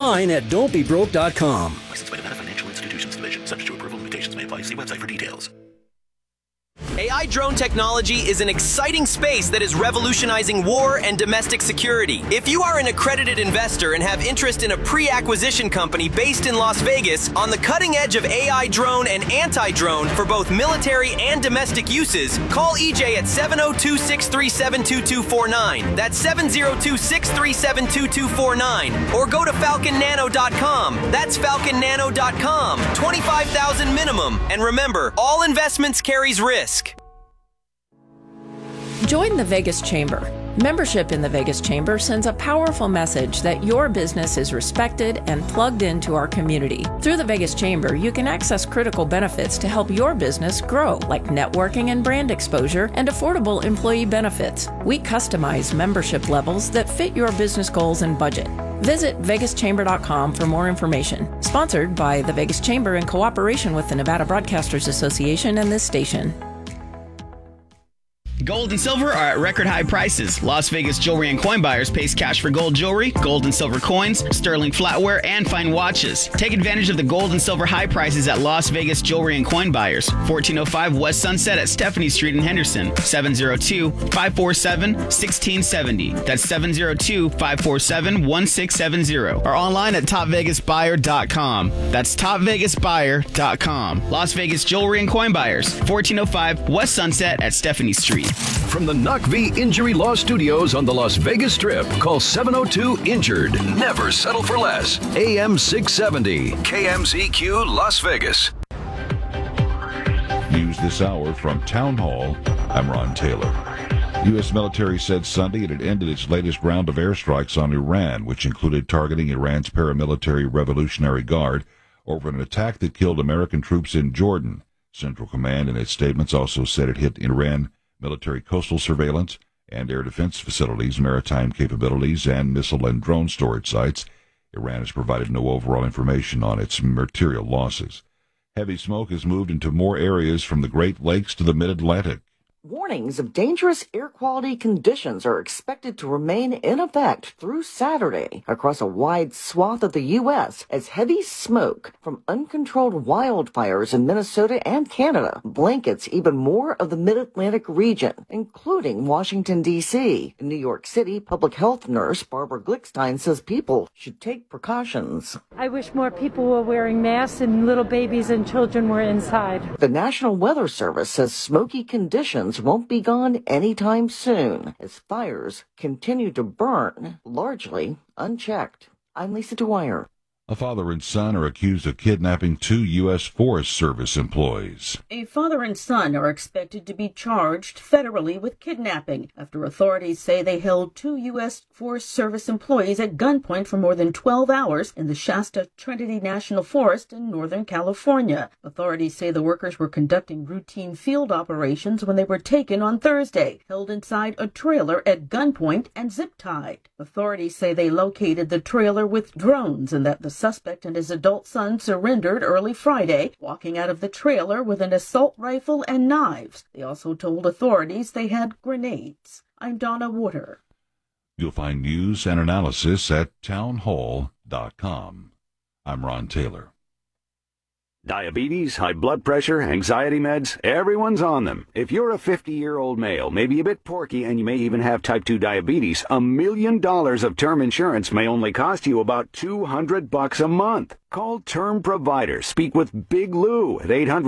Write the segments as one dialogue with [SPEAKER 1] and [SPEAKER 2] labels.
[SPEAKER 1] online at don'tbebroke.com.
[SPEAKER 2] Licensed by Nevada Financial Institutions Division. Subject to approval, limitations may apply. See website for details.
[SPEAKER 3] AI drone technology is an exciting space that is revolutionizing war and domestic security. If you are an accredited investor and have interest in a pre-acquisition company based in Las Vegas on the cutting edge of AI drone and anti-drone for both military and domestic uses, call EJ at 702-637-2249. That's 702-637-2249. Or go to falconnano.com. That's falconnano.com. $25,000 minimum. And remember, all investments carries risk.
[SPEAKER 4] Join the Vegas Chamber. Membership in the Vegas Chamber sends a powerful message that your business is respected and plugged into our community. Through the Vegas Chamber, you can access critical benefits to help your business grow, like networking and brand exposure and affordable employee benefits. We customize membership levels that fit your business goals and budget. Visit vegaschamber.com for more information. Sponsored by the Vegas Chamber in cooperation with the Nevada Broadcasters Association and this station.
[SPEAKER 5] Gold and silver are at record high prices. Las Vegas Jewelry and Coin Buyers pays cash for gold jewelry, gold and silver coins, sterling flatware, and fine watches. Take advantage of the gold and silver high prices at Las Vegas Jewelry and Coin Buyers, 1405 West Sunset at Stephanie Street in Henderson, 702-547-1670. That's 702-547-1670. Or online at topvegasbuyer.com. That's topvegasbuyer.com. Las Vegas Jewelry and Coin Buyers, 1405 West Sunset at Stephanie Street.
[SPEAKER 6] From the Knock V Injury Law Studios on the Las Vegas Strip, call 702-INJURED. Never settle for less. AM 670, KMZQ Las Vegas.
[SPEAKER 7] News this hour from Town Hall. I'm Ron Taylor. U.S. military said Sunday it had ended its latest round of airstrikes on Iran, which included targeting Iran's paramilitary Revolutionary Guard over an attack that killed American troops in Jordan. Central Command in its statements also said it hit Iran military coastal surveillance and air defense facilities, maritime capabilities, and missile and drone storage sites. Iran has provided no overall information on its material losses. Heavy smoke has moved into more areas from the Great Lakes to the Mid-Atlantic.
[SPEAKER 8] Warnings of dangerous air quality conditions are expected to remain in effect through Saturday across a wide swath of the U.S. as heavy smoke from uncontrolled wildfires in Minnesota and Canada blankets even more of the Mid-Atlantic region, including Washington, D.C. New York City public health nurse Barbara Glickstein says people should take precautions.
[SPEAKER 9] I wish more people were wearing masks and little babies and children were inside.
[SPEAKER 8] The National Weather Service says smoky conditions won't be gone anytime soon as fires continue to burn, largely unchecked. I'm Lisa Dwyer.
[SPEAKER 7] A father and son are accused of kidnapping 2 U.S. Forest Service employees.
[SPEAKER 10] A father and son are expected to be charged federally with kidnapping after authorities say they held 2 U.S. Forest Service employees at gunpoint for more than 12 hours in the Shasta Trinity National Forest in Northern California. Authorities say the workers were conducting routine field operations when they were taken on Thursday, held inside a trailer at gunpoint and zip-tied. Authorities say they located the trailer with drones and that the suspect and his adult son surrendered early Friday, walking out of the trailer with an assault rifle and knives. They also told authorities they had grenades. I'm Donna Water.
[SPEAKER 7] You'll find news and analysis at townhall.com. I'm Ron Taylor.
[SPEAKER 11] Diabetes, high blood pressure, anxiety meds, everyone's on them. If you're a 50-year-old male, maybe a bit porky, and you may even have type 2 diabetes, $1 million of term insurance may only cost you about $200 a month. Call Term Provider. Speak with Big Lou at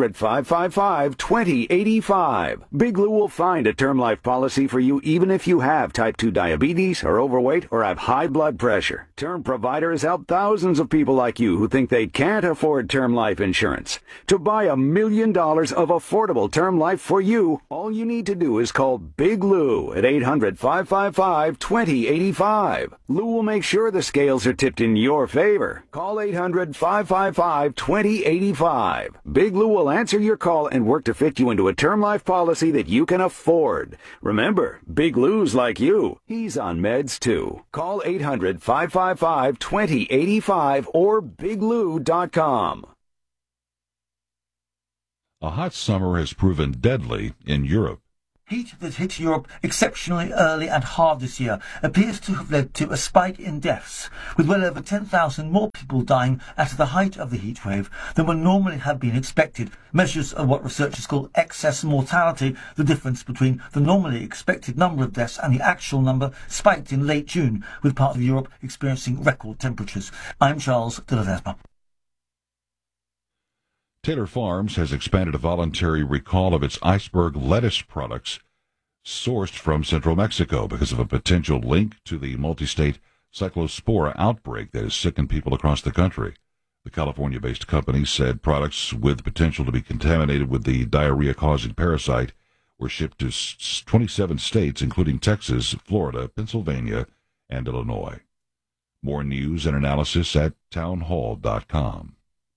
[SPEAKER 11] 800-555-2085. Big Lou will find a term life policy for you even if you have type 2 diabetes, are overweight, or have high blood pressure. Term Provider has helped thousands of people like you who think they can't afford term life insurance. To buy $1 million of affordable term life for you, all you need to do is call Big Lou at 800-555-2085. Lou will make sure the scales are tipped in your favor. Call 800-555-2085. Big Lou will answer your call and work to fit you into a term life policy that you can afford. Remember, Big Lou's like you. He's on meds too. Call 800-555-2085 or biglou.com.
[SPEAKER 7] A hot summer has proven deadly in Europe.
[SPEAKER 12] Heat that hit Europe exceptionally early and hard this year appears to have led to a spike in deaths, with well over 10,000 more people dying at the height of the heat wave than would normally have been expected. Measures of what researchers call excess mortality, the difference between the normally expected number of deaths and the actual number, spiked in late June, with parts of Europe experiencing record temperatures. I'm Charles de Ledesma.
[SPEAKER 7] Taylor Farms has expanded a voluntary recall of its iceberg lettuce products sourced from central Mexico because of a potential link to the multi-state cyclospora outbreak that has sickened people across the country. The California-based company said products with potential to be contaminated with the diarrhea-causing parasite were shipped to 27 states, including Texas, Florida, Pennsylvania, and Illinois. More news and analysis at townhall.com.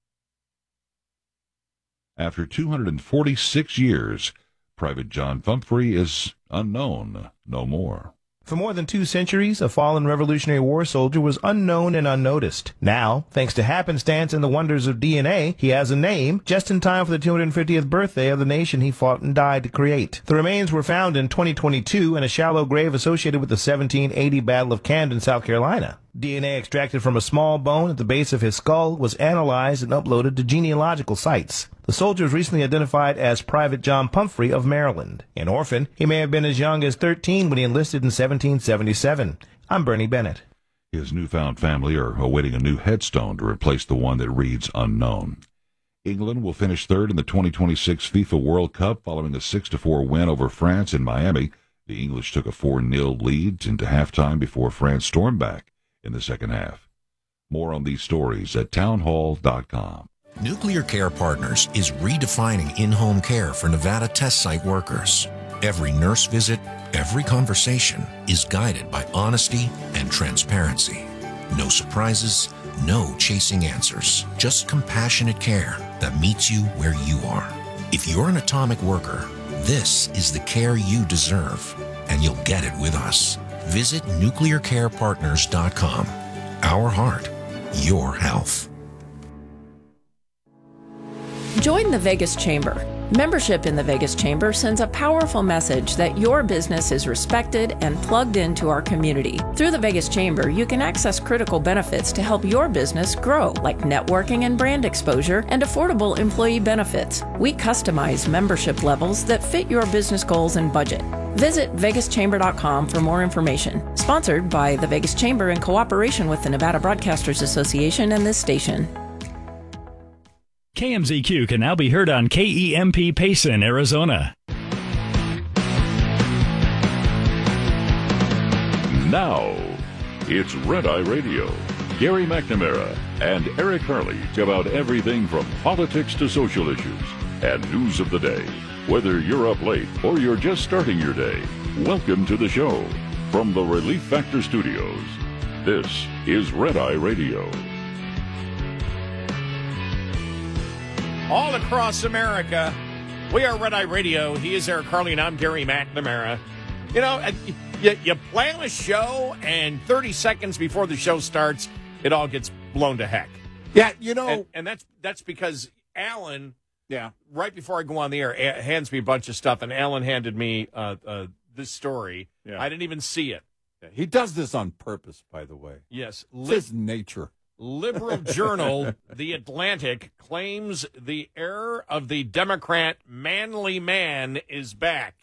[SPEAKER 7] After 246 years, Private John Pumphrey is unknown no more.
[SPEAKER 13] For more than 2 centuries, a fallen Revolutionary War soldier was unknown and unnoticed. Now, thanks to happenstance and the wonders of DNA, he has a name just in time for the 250th birthday of the nation he fought and died to create. The remains were found in 2022 in a shallow grave associated with the 1780 Battle of Camden, South Carolina. DNA extracted from a small bone at the base of his skull was analyzed and uploaded to genealogical sites. The soldier was recently identified as Private John Pumphrey of Maryland. An orphan, he may have been as young as 13 when he enlisted in 1777. I'm Bernie Bennett.
[SPEAKER 7] His newfound family are awaiting a new headstone to replace the one that reads unknown. England will finish third in the 2026 FIFA World Cup following a 6-4 win over France in Miami. The English took a 4-0 lead into halftime before France stormed back in the second half. More on these stories at townhall.com.
[SPEAKER 14] Nuclear Care Partners is redefining in-home care for Nevada test site workers. Every nurse visit, every conversation is guided by honesty and transparency. No surprises, no chasing answers, just compassionate care that meets you where you are. If you're an atomic worker, this is the care you deserve, and you'll get it with us. Visit nuclearcarepartners.com. Our heart, your health.
[SPEAKER 4] Join the Vegas Chamber. Membership in the Vegas Chamber sends a powerful message that your business is respected and plugged into our community. Through the Vegas Chamber, you can access critical benefits to help your business grow, like networking and brand exposure and affordable employee benefits. We customize membership levels that fit your business goals and budget. Visit vegaschamber.com for more information. Sponsored by the Vegas Chamber in cooperation with the Nevada Broadcasters Association and this station.
[SPEAKER 15] KMZQ can now be heard on KEMP Payson, Arizona.
[SPEAKER 16] Now, it's Red Eye Radio. Gary McNamara and Eric Harley talk about everything from politics to social issues and news of the day. Whether you're up late or you're just starting your day, welcome to the show. From the Relief Factor Studios, this is Red Eye Radio.
[SPEAKER 17] All across America, we are Red Eye Radio. He is Eric Harley, and I'm Gary McNamara. You know, you plan a show, and 30 seconds before the show starts, it all gets blown to heck.
[SPEAKER 18] Yeah, you know.
[SPEAKER 17] And that's because Alan, right before I go on the air, hands me a bunch of stuff, and Alan handed me this story. Yeah. I didn't even see it.
[SPEAKER 18] Yeah, he does this on purpose, by the way.
[SPEAKER 17] Yes.
[SPEAKER 18] It's his nature.
[SPEAKER 17] Liberal journal, The Atlantic, claims the heir of the Democrat manly man is back.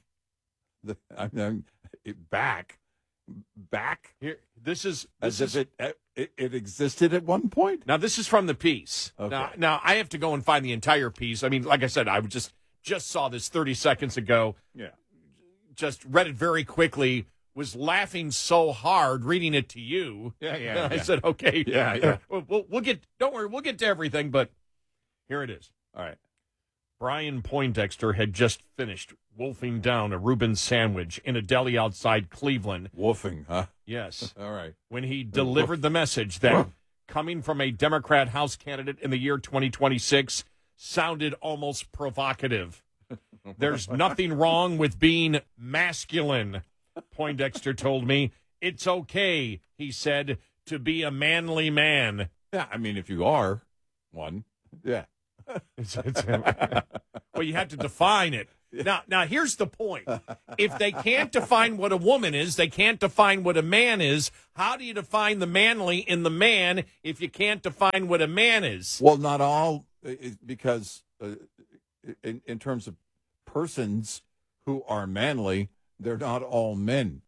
[SPEAKER 18] Back?
[SPEAKER 17] Here, this is
[SPEAKER 18] if it existed at one point?
[SPEAKER 17] Now, this is from the piece. Okay. Now, I have to go and find the entire piece. I mean, like I said, I just saw this 30 seconds ago.
[SPEAKER 18] Yeah.
[SPEAKER 17] Just read it very quickly. Was laughing so hard reading it to you.
[SPEAKER 18] Yeah.
[SPEAKER 17] I said, okay.
[SPEAKER 18] Yeah.
[SPEAKER 17] We'll get, don't worry, we'll get to everything, but here it is.
[SPEAKER 18] All right.
[SPEAKER 17] Brian Poindexter had just finished wolfing down a Reuben sandwich in a deli outside Cleveland.
[SPEAKER 18] Wolfing, huh?
[SPEAKER 17] Yes.
[SPEAKER 18] All right.
[SPEAKER 17] When he delivered the message that coming from a Democrat House candidate in the year 2026 sounded almost provocative. There's nothing wrong with being masculine, Poindexter told me. It's okay, he said, to be a manly man.
[SPEAKER 18] Yeah, I mean, if you are one, yeah.
[SPEAKER 17] Well, you have to define it. Now, here's the point. If they can't define what a woman is, they can't define what a man is. How do you define the manly in the man if you can't define what a man is?
[SPEAKER 18] Well, not all, because in terms of persons who are manly, they're not all men.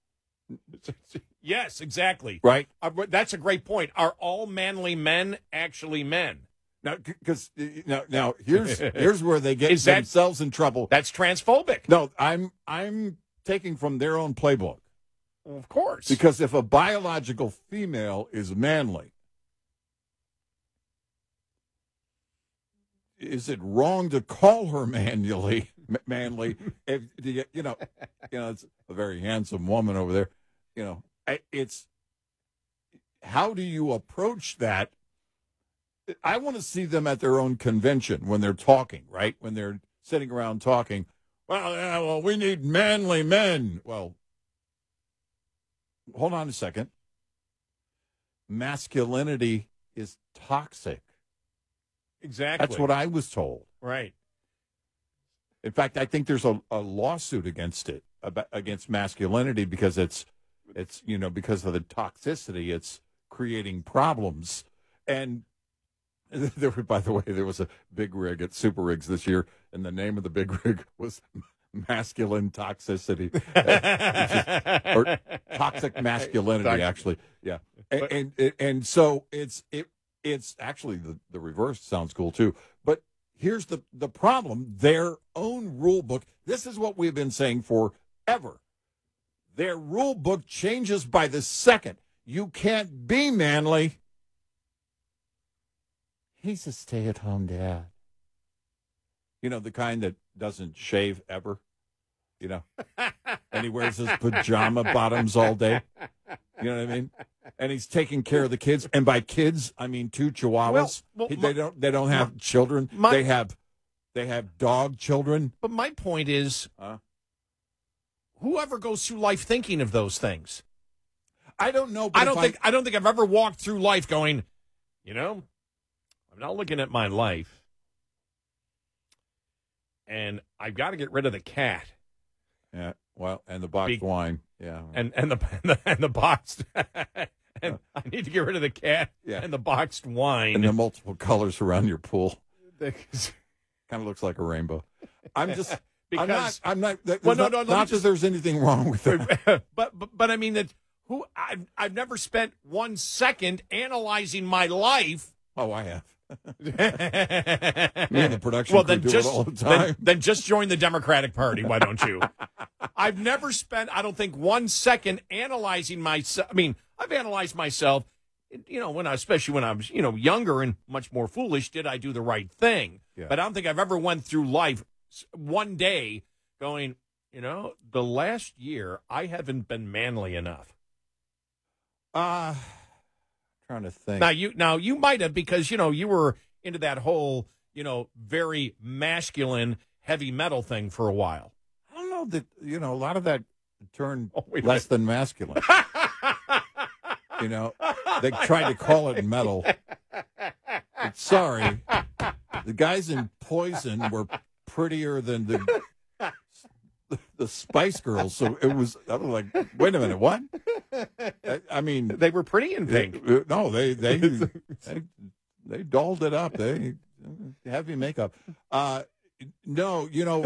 [SPEAKER 17] Yes, exactly.
[SPEAKER 18] Right?
[SPEAKER 17] That's a great point. Are all manly men actually men?
[SPEAKER 18] Now, because now here's where they get themselves in trouble.
[SPEAKER 17] That's transphobic.
[SPEAKER 18] No, I'm taking from their own playbook.
[SPEAKER 17] Well, of course.
[SPEAKER 18] Because if a biological female is manly, is it wrong to call her manly? If, it's a very handsome woman over there. It's how do you approach that? I want to see them at their own convention when they're talking, right? When they're sitting around talking. Well, we need manly men. Well, hold on a second. Masculinity is toxic.
[SPEAKER 17] Exactly.
[SPEAKER 18] That's what I was told.
[SPEAKER 17] Right.
[SPEAKER 18] In fact, I think there's a lawsuit against it, against masculinity, because it's because of the toxicity, it's creating problems. And by the way, there was a big rig at Super Rigs this year, and the name of the big rig was Masculine Toxicity, or Toxic Masculinity, actually. Yeah, and so it's actually the reverse sounds cool too. But here's the problem: their own rule book. This is what we've been saying forever. Their rule book changes by the second. You can't be manly. He's a stay-at-home dad. The kind that doesn't shave ever. And he wears his pajama bottoms all day. You know what I mean? And he's taking care of the kids. And by kids, I mean 2 chihuahuas. They don't have children. They have dog children.
[SPEAKER 17] But my point is, whoever goes through life thinking of those things?
[SPEAKER 18] I don't know.
[SPEAKER 17] I don't think I've ever walked through life going, I'm not looking at my life, and I've got to get rid of the cat.
[SPEAKER 18] Yeah, well, and the boxed wine. Yeah,
[SPEAKER 17] and the boxed. And I need to get rid of the cat and the boxed wine
[SPEAKER 18] and the multiple colors around your pool. Kind of looks like a rainbow. I'm just
[SPEAKER 17] because
[SPEAKER 18] I'm not. Not that there's anything wrong with it.
[SPEAKER 17] But I mean that I've never spent 1 second analyzing my life.
[SPEAKER 18] Oh, I have. Me and the production crew do it all the time.
[SPEAKER 17] Then just join the Democratic Party, why don't you? I've never spent, I don't think, 1 second analyzing myself. I mean, I've analyzed myself, especially when I was, younger and much more foolish. Did I do the right thing? Yeah. But I don't think I've ever went through life one day going, the last year I haven't been manly enough.
[SPEAKER 18] Trying to think.
[SPEAKER 17] Now you might have, because you were into that whole very masculine heavy metal thing for a while.
[SPEAKER 18] I don't know that a lot of that turned less than masculine. They tried to call it metal. But sorry, the guys in Poison were prettier than the Spice Girls, so I was like, wait a minute, what? I mean,
[SPEAKER 17] they were pretty in pink.
[SPEAKER 18] No, they dolled it up. They heavy makeup. No,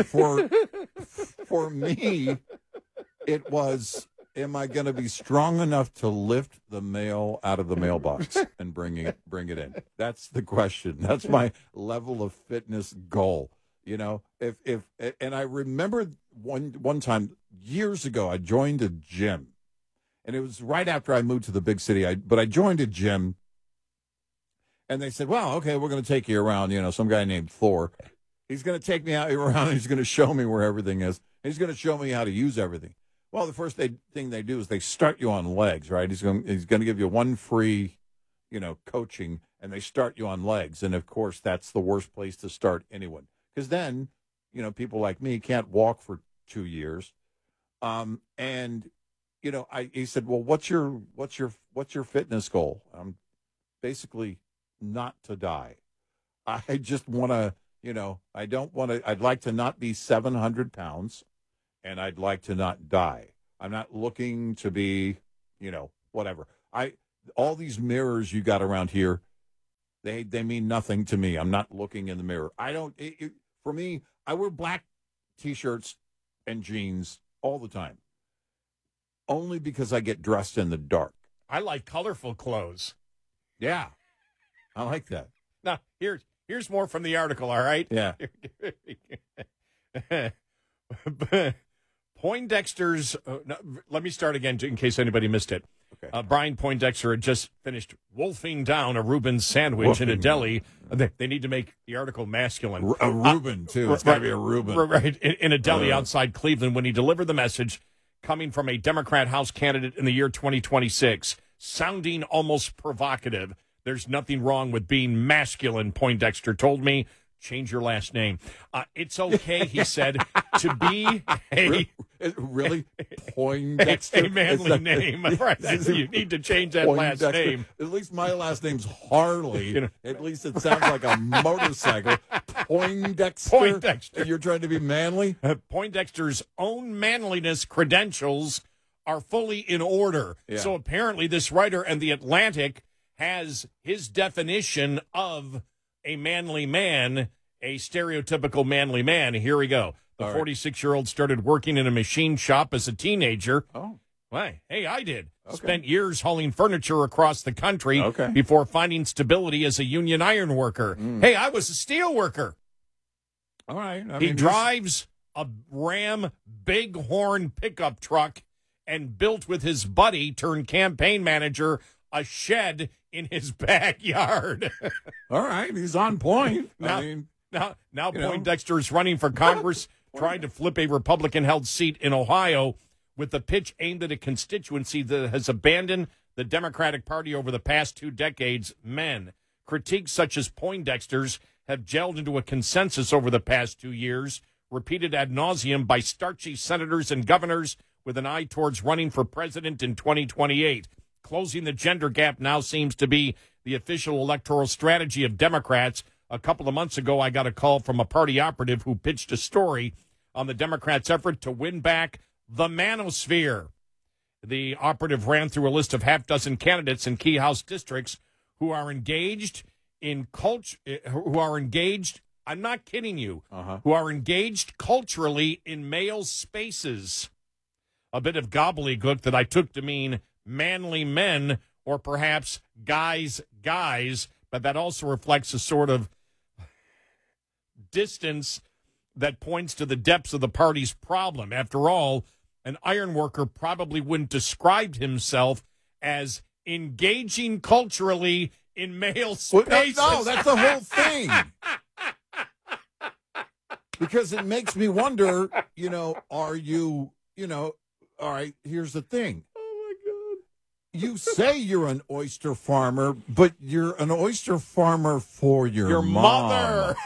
[SPEAKER 18] for me, it was, am I going to be strong enough to lift the mail out of the mailbox and bring it in? That's the question. That's my level of fitness goal. If and I remember one time years ago, I joined a gym, and it was right after I moved to the big city. But I joined a gym, and they said, "Well, okay, we're going to take you around." Some guy named Thor, he's going to take me out around, and he's going to show me where everything is. And he's going to show me how to use everything. Well, the first thing they do is they start you on legs, right? He's going to give you one free, coaching, and they start you on legs, and of course that's the worst place to start anyone. Because then, people like me can't walk for 2 years, and he said, "Well, what's your fitness goal?" Basically not to die. I just want to, You know, I don't want to. I'd like to not be 700 pounds, and I'd like to not die. I'm not looking to be, you know, whatever. All these mirrors you got around here, they mean nothing to me. I'm not looking in the mirror. I don't. For me, I wear black T-shirts and jeans all the time, only because I get dressed in the dark.
[SPEAKER 17] I like colorful clothes.
[SPEAKER 18] Yeah, I like that.
[SPEAKER 17] Now, here's more from the article, all right?
[SPEAKER 18] Yeah.
[SPEAKER 17] Poindexter's, let me start again in case anybody missed it.
[SPEAKER 18] Okay.
[SPEAKER 17] Brian Poindexter had just finished wolfing down a Reuben sandwich in a deli. They need to make the article masculine.
[SPEAKER 18] A Reuben, too. It's got to be a Reuben.
[SPEAKER 17] Right, in a deli outside Cleveland when he delivered the message coming from a Democrat House candidate in the year 2026, sounding almost provocative. There's nothing wrong with being masculine, Poindexter told me. Change your last name. It's okay, he said, to be
[SPEAKER 18] really Poindexter,
[SPEAKER 17] a manly name. Right. You need to change that last name.
[SPEAKER 18] At least my last name's Harley. At least it sounds like a motorcycle. Poindexter. You're trying to be manly?
[SPEAKER 17] Poindexter's own manliness credentials are fully in order.
[SPEAKER 18] Yeah.
[SPEAKER 17] So apparently this writer and The Atlantic has his definition of a manly man, a stereotypical manly man. Here we go. The 46-year-old started working in a machine shop as a teenager.
[SPEAKER 18] Oh.
[SPEAKER 17] Why? Hey, I did.
[SPEAKER 18] Okay.
[SPEAKER 17] Spent years hauling furniture across the country before finding stability as a union iron worker. Hey, I was a steel worker.
[SPEAKER 18] All right.
[SPEAKER 17] He drives a Ram Bighorn pickup truck and built with his buddy turned campaign manager a shed in his backyard.
[SPEAKER 18] All right, he's on point.
[SPEAKER 17] Now Poindexter is running for Congress, trying to flip a Republican-held seat in Ohio with the pitch aimed at a constituency that has abandoned the Democratic Party over the past 2 decades. Men. Critiques such as Poindexter's have gelled into a consensus over the past 2 years, repeated ad nauseum by starchy senators and governors with an eye towards running for president in 2028. Closing the gender gap now seems to be the official electoral strategy of Democrats. A couple of months ago, I got a call from a party operative who pitched a story on the Democrats' effort to win back the manosphere. The operative ran through a list of half-dozen candidates in key House districts who are engaged in culture, I'm not kidding you, who are engaged culturally in male spaces. A bit of gobbledygook that I took to mean manly men, or perhaps guys, but that also reflects a sort of distance that points to the depths of the party's problem. After all, an iron worker probably wouldn't describe himself as engaging culturally in male spaces.
[SPEAKER 18] No, that's the whole thing. Because it makes me wonder, are you, all right, here's the thing. You say you're an oyster farmer, but you're an oyster farmer for your
[SPEAKER 17] mother.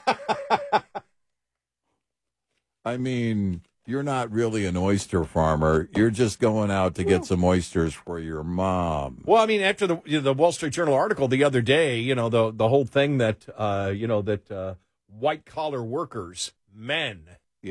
[SPEAKER 18] I mean, you're not really an oyster farmer. You're just going out to get some oysters for your mom.
[SPEAKER 17] Well, I mean, after the Wall Street Journal article the other day, the whole thing that white collar workers, men,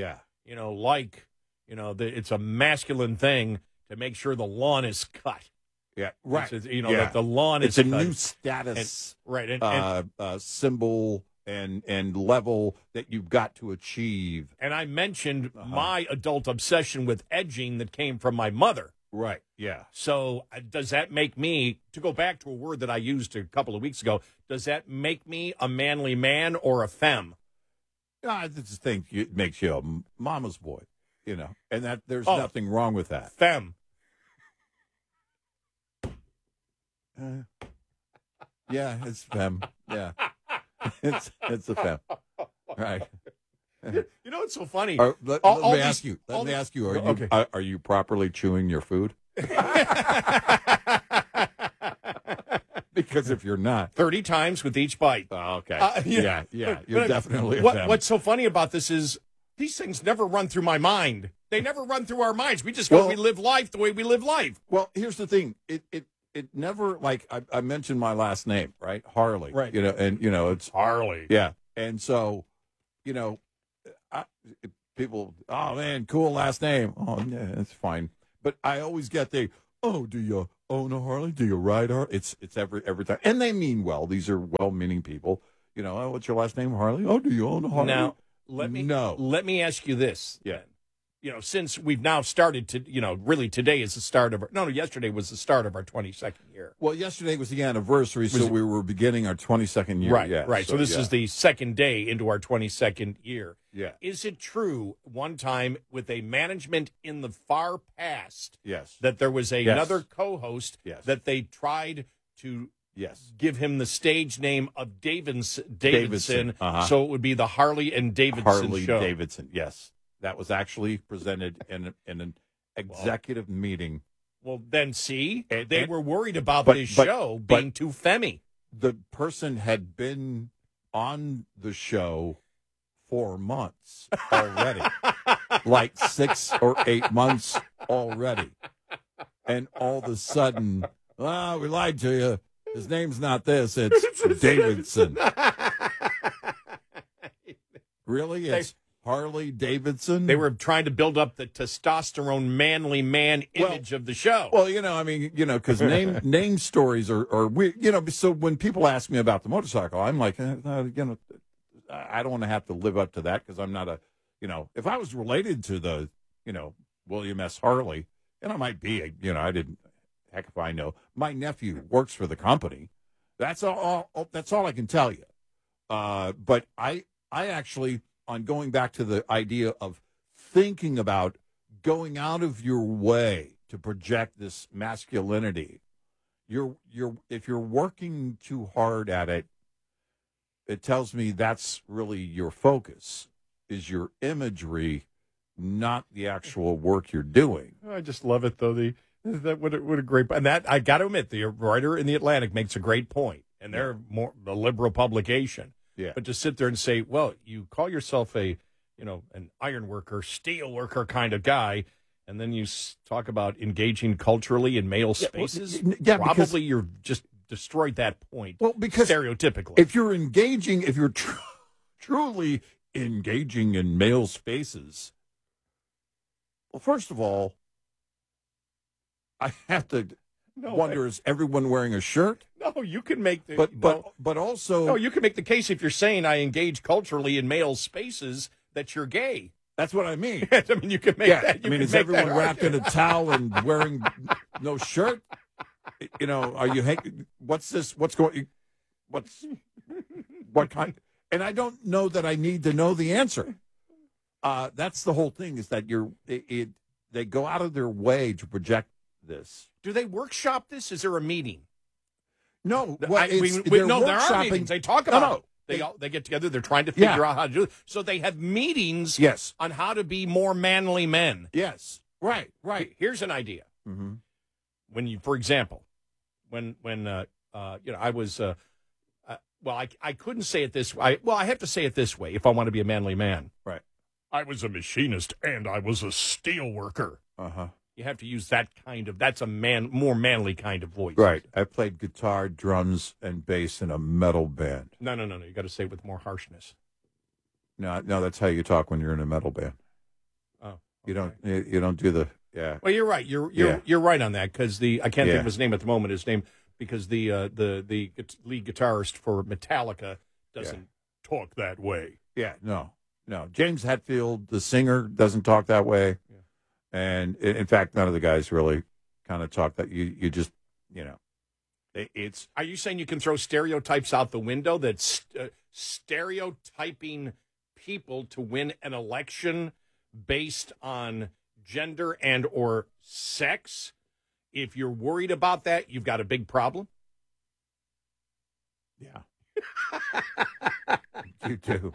[SPEAKER 17] it's a masculine thing to make sure the lawn is cut.
[SPEAKER 18] Yeah, right.
[SPEAKER 17] That the lawn is
[SPEAKER 18] a
[SPEAKER 17] cut.
[SPEAKER 18] new status,
[SPEAKER 17] and
[SPEAKER 18] symbol and level that you've got to achieve.
[SPEAKER 17] And I mentioned my adult obsession with edging that came from my mother.
[SPEAKER 18] Right. Yeah.
[SPEAKER 17] So does that make me, to go back to a word that I used a couple of weeks ago, does that make me a manly man or a femme?
[SPEAKER 18] I just think it makes you a mama's boy, and that there's nothing wrong with that.
[SPEAKER 17] Femme.
[SPEAKER 18] Yeah, it's femme. Yeah, it's a femme. Right.
[SPEAKER 17] It's so funny.
[SPEAKER 18] Let me ask you. Are you properly chewing your food? Because if you're not,
[SPEAKER 17] 30 times with each bite.
[SPEAKER 18] Oh, okay. Yeah. You're definitely a femme.
[SPEAKER 17] What's so funny about this is these things never run through my mind. They never run through our minds. We just we live life the way we live life.
[SPEAKER 18] Well, here's the thing. It never, like, I mentioned my last name, right? Harley.
[SPEAKER 17] Right.
[SPEAKER 18] It's
[SPEAKER 17] Harley.
[SPEAKER 18] Yeah. And so you know, people, oh man, cool last name. Oh yeah, it's fine. But I always get the, oh, do you own a Harley? Do you ride Harley? It's every time, and they mean well. These are well-meaning people. You know, oh, what's your last name, Harley? Oh, do you own a Harley?
[SPEAKER 17] Now, let me ask you this.
[SPEAKER 18] Yeah.
[SPEAKER 17] You know, since we've now started to, you know, really today is the start of yesterday was the start of our 22nd year.
[SPEAKER 18] Well, yesterday was the anniversary, so we were beginning our 22nd year.
[SPEAKER 17] Right,
[SPEAKER 18] yeah,
[SPEAKER 17] right. So this is the second day into our 22nd year.
[SPEAKER 18] Yeah.
[SPEAKER 17] Is it true one time with a management in the far past
[SPEAKER 18] Yes.
[SPEAKER 17] that there was another co-host
[SPEAKER 18] Yes.
[SPEAKER 17] that they tried to
[SPEAKER 18] Yes.
[SPEAKER 17] give him the stage name of Davidson,
[SPEAKER 18] Uh-huh.
[SPEAKER 17] so it would be the Harley and Davidson
[SPEAKER 18] Harley
[SPEAKER 17] show?
[SPEAKER 18] Davidson, yes. That was actually presented in an executive meeting.
[SPEAKER 17] Well, then see,
[SPEAKER 18] And-
[SPEAKER 17] they
[SPEAKER 18] and-
[SPEAKER 17] were worried about
[SPEAKER 18] but-
[SPEAKER 17] this
[SPEAKER 18] but-
[SPEAKER 17] show
[SPEAKER 18] but-
[SPEAKER 17] being too femmy.
[SPEAKER 18] The person had been on the show for months already, like 6 or 8 months already. And all of a sudden, we lied to you. His name's not this, it's Davidson. Really? It's Harley Davidson?
[SPEAKER 17] They were trying to build up the testosterone manly man image of the show.
[SPEAKER 18] Well, you know, I mean, you know, because name stories are weird. You know, so when people ask me about the motorcycle, I'm like, you know, I don't want to have to live up to that because I'm not a, you know, if I was related to the, you know, William S. Harley, and I might be, you know, I didn't, heck if I know. My nephew works for the company. That's all I can tell you. But I actually, on going back to the idea of thinking about going out of your way to project this masculinity, if you're working too hard at it, it tells me that's really your focus, is your imagery, not the actual work you're doing.
[SPEAKER 17] I just love it, though. What a great, and that I got to admit, the writer in the Atlantic makes a great point, and they're more a liberal publication.
[SPEAKER 18] Yeah.
[SPEAKER 17] But to sit there and say, well, you call yourself an iron worker, steel worker kind of guy, and then you talk about engaging culturally in male spaces. Probably you're just destroyed that point.
[SPEAKER 18] Well, because
[SPEAKER 17] stereotypically,
[SPEAKER 18] if you're truly engaging in male spaces, well, first of all, I have to wonder: is everyone wearing a shirt?
[SPEAKER 17] No, you can make the
[SPEAKER 18] but also
[SPEAKER 17] you can make the case if you're saying I engage culturally in male spaces that you're gay.
[SPEAKER 18] That's what I mean.
[SPEAKER 17] I mean, you can make that.
[SPEAKER 18] I mean, is everyone wrapped in a towel and wearing no shirt? You know, are you? What's this? What's going? What kind? And I don't know that I need to know the answer. That's the whole thing. Is that they go out of their way to project this.
[SPEAKER 17] Do they workshop this? Is there a meeting?
[SPEAKER 18] No.
[SPEAKER 17] There are meetings. They talk about it. They get together. They're trying to figure out how to do it. So they have meetings on how to be more manly men.
[SPEAKER 18] Yes. Right.
[SPEAKER 17] Here's an idea.
[SPEAKER 18] Mm-hmm.
[SPEAKER 17] When you, for example, when I was, I couldn't say it this way. Well, I have to say it this way if I want to be a manly man.
[SPEAKER 18] Right.
[SPEAKER 17] I was a machinist and I was a steel worker.
[SPEAKER 18] Uh-huh.
[SPEAKER 17] You have to use that's a more manly kind of voice.
[SPEAKER 18] Right. I played guitar, drums, and bass in a metal band.
[SPEAKER 17] No. You got to say it with more harshness.
[SPEAKER 18] No, that's how you talk when you're in a metal band.
[SPEAKER 17] Oh.
[SPEAKER 18] Okay. You don't do the, yeah.
[SPEAKER 17] Well, you're right. You're right on that because I can't think of his name at the moment. His name, because the lead guitarist for Metallica doesn't talk that way.
[SPEAKER 18] Yeah, no. James Hetfield, the singer, doesn't talk that way.
[SPEAKER 17] Yeah.
[SPEAKER 18] And in fact, none of the guys really kind of talk that. You just, you know, it's.
[SPEAKER 17] Are you saying you can throw stereotypes out the window? That stereotyping people to win an election based on gender and or sex? If you're worried about that, you've got a big problem.
[SPEAKER 18] Yeah. You do.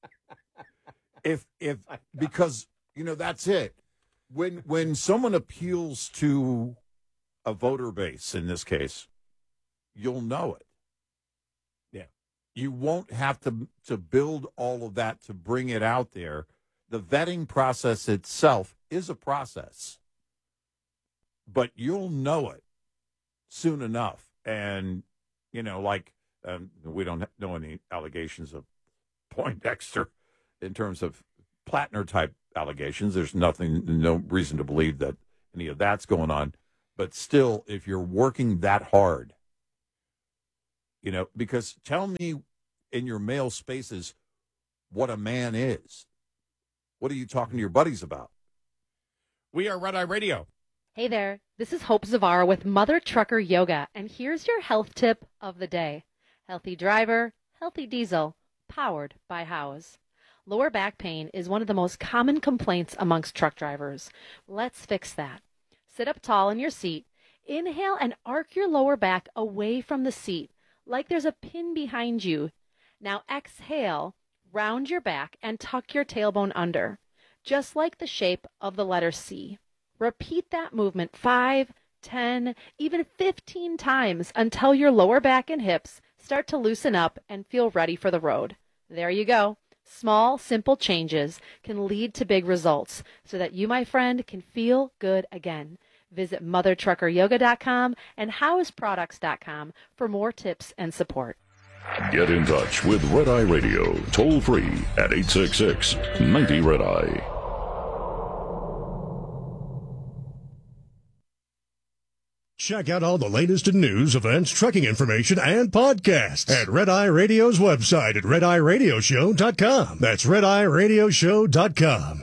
[SPEAKER 18] Because, you know, that's it. When someone appeals to a voter base, in this case, you'll know it.
[SPEAKER 17] Yeah.
[SPEAKER 18] You won't have to build all of that to bring it out there. The vetting process itself is a process. But you'll know it soon enough. And, you know, like, we don't know any allegations of Poindexter in terms of Plattner-type allegations. There's no reason to believe that any of that's going on. But still, if you're working that hard, because tell me in your male spaces what a man is. What are you talking to your buddies about?
[SPEAKER 17] We are Red Eye Radio.
[SPEAKER 19] Hey there, this is Hope Zavar with Mother Trucker Yoga, and here's your health tip of the day. Healthy driver, healthy diesel, powered by House. Lower back pain is one of the most common complaints amongst truck drivers. Let's fix that. Sit up tall in your seat, inhale and arc your lower back away from the seat, like there's a pin behind you. Now exhale, round your back, and tuck your tailbone under, just like the shape of the letter C. Repeat that movement 5, 10, even 15 times until your lower back and hips start to loosen up and feel ready for the road. There you go. Small, simple changes can lead to big results so that you, my friend, can feel good again. Visit mothertruckeryoga.com and houseproducts.com for more tips and support.
[SPEAKER 16] Get in touch with Red Eye Radio, toll free at 866-90-RED-EYE.
[SPEAKER 20] Check out all the latest in news, events, trucking information, and podcasts at Red Eye Radio's website at redeyeradioshow.com. That's redeyeradioshow.com.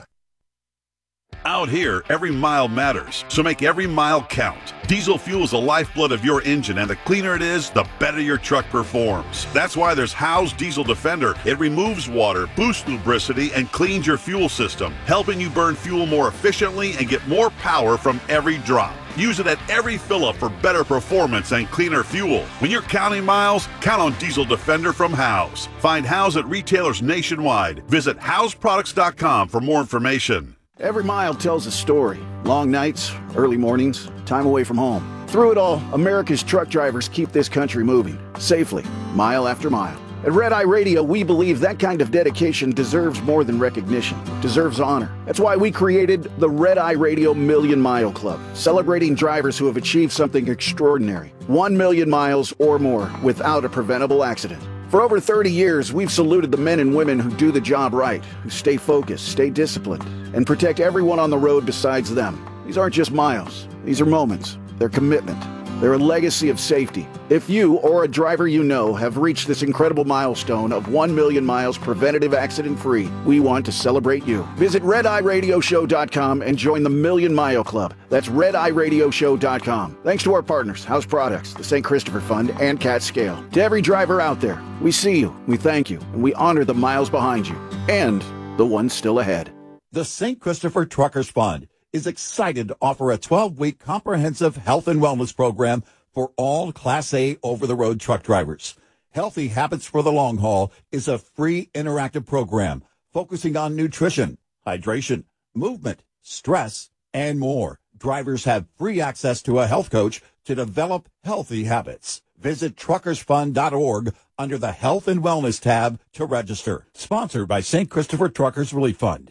[SPEAKER 21] Out here, every mile matters, so make every mile count. Diesel fuel is the lifeblood of your engine, and the cleaner it is, the better your truck performs. That's why there's Howe's Diesel Defender. It removes water, boosts lubricity, and cleans your fuel system, helping you burn fuel more efficiently and get more power from every drop. Use it at every fill-up for better performance and cleaner fuel. When you're counting miles, count on Diesel Defender from Howe's. Find Howe's at retailers nationwide. Visit houseproducts.com for more information.
[SPEAKER 22] Every mile tells a story. Long nights, early mornings, time away from home. Through it all, America's truck drivers keep this country moving, safely, mile after mile. At Red Eye Radio, we believe that kind of dedication deserves more than recognition, deserves honor. That's why we created the Red Eye Radio Million Mile Club, celebrating drivers who have achieved something extraordinary. 1 million miles or more without a preventable accident. For over 30 years, we've saluted the men and women who do the job right, who stay focused, stay disciplined, and protect everyone on the road besides them. These aren't just miles. These are moments. They're commitment. They're a legacy of safety. If you or a driver you know have reached this incredible milestone of 1 million miles preventative accident-free, we want to celebrate you. Visit RedEyeRadioShow.com and join the Million Mile Club. That's RedEyeRadioShow.com. Thanks to our partners, House Products, the St. Christopher Fund, and Cat Scale. To every driver out there, we see you, we thank you, and we honor the miles behind you, and the ones still ahead.
[SPEAKER 23] The St. Christopher Truckers Fund is excited to offer a 12-week comprehensive health and wellness program for all Class A over-the-road truck drivers. Healthy Habits for the Long Haul is a free interactive program focusing on nutrition, hydration, movement, stress, and more. Drivers have free access to a health coach to develop healthy habits. Visit truckersfund.org under the Health and Wellness tab to register. Sponsored by St. Christopher Truckers Relief Fund.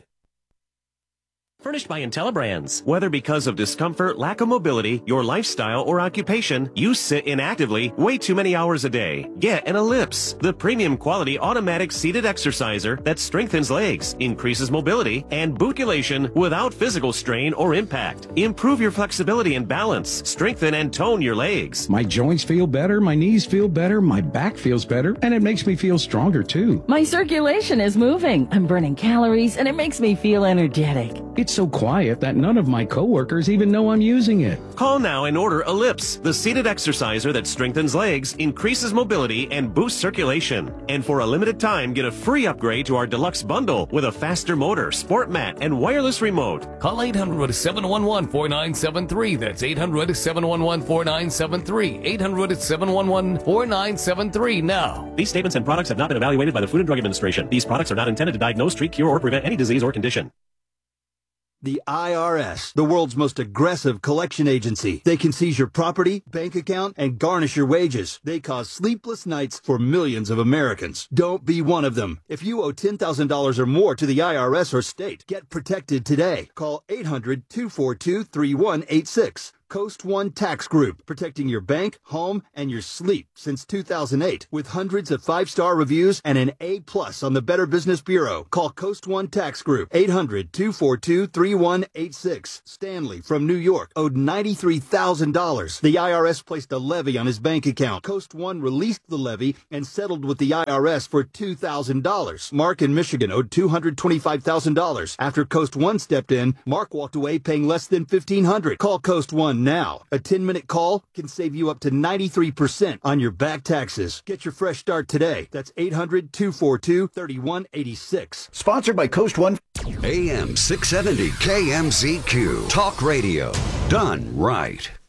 [SPEAKER 24] Furnished by IntelliBrands. Whether because of discomfort, lack of mobility, your lifestyle, or occupation, you sit inactively way too many hours a day. Get an Ellipse, the premium quality automatic seated exerciser that strengthens legs, increases mobility, and bootulation without physical strain or impact. Improve your flexibility and balance. Strengthen and tone your legs.
[SPEAKER 25] My joints feel better, my knees feel better, my back feels better, and it makes me feel stronger too.
[SPEAKER 26] My circulation is moving. I'm burning calories, and it makes me feel energetic.
[SPEAKER 25] It's so quiet that none of my coworkers even know I'm using it.
[SPEAKER 24] Call now and order Ellipse, the seated exerciser that strengthens legs, increases mobility, and boosts circulation. And for a limited time, get a free upgrade to our deluxe bundle with a faster motor, sport mat, and wireless remote.
[SPEAKER 27] Call 800-711-4973. That's 800-711-4973. 800-711-4973 now.
[SPEAKER 24] These statements and products have not been evaluated by the Food and Drug Administration. These products are not intended to diagnose, treat, cure, or prevent any disease or condition.
[SPEAKER 28] The IRS, the world's most aggressive collection agency. They can seize your property, bank account, and garnish your wages. They cause sleepless nights for millions of Americans. Don't be one of them. If you owe $10,000 or more to the IRS or state, get protected today. Call 800-242-3186. Coast One Tax Group, protecting your bank, home, and your sleep since 2008 with hundreds of 5-star reviews and an A+ on the Better Business Bureau. Call Coast One Tax Group, 800-242-3186. Stanley from New York owed $93,000. The IRS placed a levy on his bank account. Coast One released the levy and settled with the IRS for $2,000. Mark in Michigan owed $225,000. After Coast One stepped in, Mark walked away paying less than $1,500. Call Coast One now. A 10-minute call can save you up to 93% on your back taxes. Get your fresh start today. That's 800-242-3186.
[SPEAKER 1] Sponsored by Coast One. AM 670 KMZQ. Talk radio. Done right.